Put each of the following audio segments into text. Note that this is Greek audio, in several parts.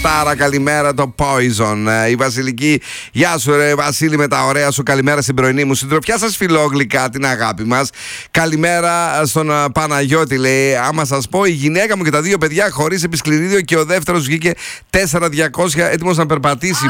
Τάρα, καλημέρα το Poison. Η Βασιλική, γεια σου ρε Βασίλη με τα ωραία σου. Καλημέρα στην πρωινή μου συντροφιά σας φιλόγλυκα, την αγάπη μας. Καλημέρα στον Παναγιώτη, λέει. Άμα σας πω, η γυναίκα μου και τα δύο παιδιά χωρίς επισκληρίδιο και ο δεύτερος βγήκε 4.200 έτοιμος να περπατήσει.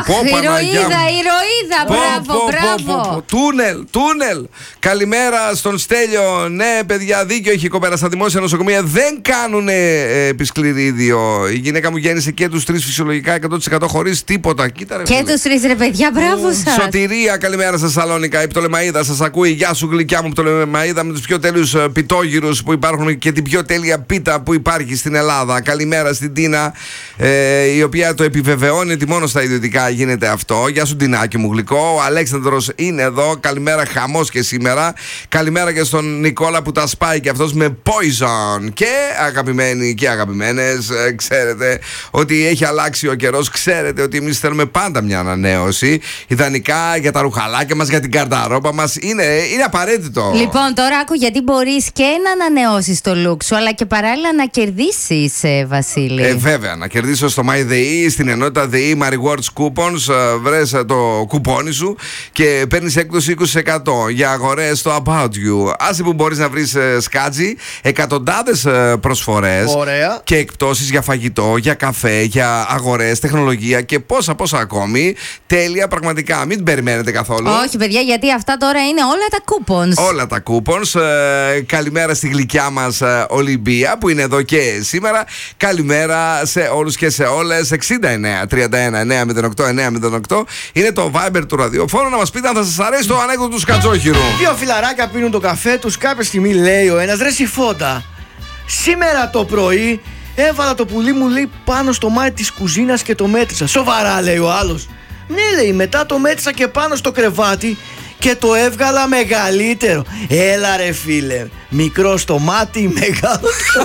Ηρωίδα, μπράβο. Τούνελ. Καλημέρα στον Στέλιο. Ναι, παιδιά, δίκιο έχει η κοπέρα. Στα δημόσια νοσοκομεία δεν κάνουν επισκληρίδιο. Η γυναίκα μου γέννησε και τους τρεις φυσιολογικά 100% χωρίς τίποτα. Κοίτα, ρε, και τους τρεις ρε παιδιά, μπράβο σας. Σωτηρία, καλημέρα στα Σαλόνικα. Η Πτολεμαΐδα σας ακούει. Γεια σου, γλυκιά μου Πτολεμαΐδα, με τους πιο τέλειους πιτόγυρους που υπάρχουν και την πιο τέλεια πίτα που υπάρχει στην Ελλάδα. Καλημέρα στην Τίνα, η οποία το επιβεβαιώνει ότι μόνο στα ιδιωτικά γίνεται αυτό. Γεια σου, Τινάκι μου γλυκό. Ο Αλέξανδρος είναι εδώ. Καλημέρα, χαμός και σήμερα. Καλημέρα και στον Νικόλα που τα σπάει και αυτός με Poison. Και αγαπημένοι και αγαπημένες, ξέρετε ότι έχει αλλάξει ο καιρός. Ξέρετε ότι εμείς θέλουμε πάντα μια ανανέωση. Ιδανικά για τα ρουχαλάκια μας, για την καρταρόπα μας. Είναι απαραίτητο. Λοιπόν, τώρα άκου, γιατί μπορείς και να ανανεώσεις το look σου, αλλά και παράλληλα να κερδίσεις, Βασίλη. Βέβαια, να κερδίσω στο MyDay, στην ενότητα DE My Rewards Coupons. Βρες το κουπόνι σου και παίρνεις έκπτωση 20% για αγορές στο About You. Άσε που μπορείς να βρεις σκάτζι, εκατοντάδες προσφορές. Ωραία. Και εκπτώσεις για φαγητό, για καφέ, για αγορές, τεχνολογία και πόσα ακόμη. Τέλεια, πραγματικά. Μην περιμένετε καθόλου. Όχι, παιδιά, γιατί αυτά τώρα είναι όλα τα coupons. Όλα τα coupons. Καλημέρα στη γλυκιά μας Ολυμπία που είναι εδώ και σήμερα. Καλημέρα σε όλους και σε όλες. 69 31 908 908 είναι το Viber του ραδιοφώνου. Να μας πείτε αν θα σας αρέσει το ανέκδοτο του Σκατζόχυρου. Δύο φιλαράκια πίνουν το καφέ τους. Κάποια στιγμή λέει ο ένας, ρε Σιφόντα, σήμερα το πρωί έβαλα το πουλί μου, λέει, πάνω στο μάτι της κουζίνας και το μέτρησα. Σοβαρά, λέει ο άλλος. Ναι, λέει, μετά το μέτρησα και πάνω στο κρεβάτι και το έβγαλα μεγαλύτερο. Έλα ρε φίλε, μικρό στο μάτι, μεγάλο στο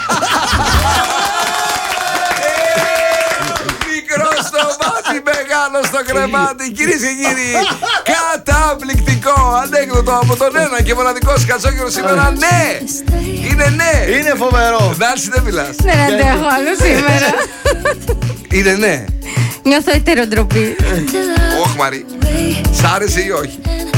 Μικρό στο μάτι, μεγάλο στο κρεβάτι. Κυρίες και κύριοι, καταπληκτικό ανέκδοτο από τον ένα και μοναδικό Σκατζόχυρο σήμερα. Ναι! Είναι ναι! Είναι φοβερό. Νάρση, δεν μιλάς. Δεν αντέχω άλλο σήμερα. Είναι ναι. Νιώθω ετεροτροπή. Όχι Μαρή. Σ' άρεσε ή όχι?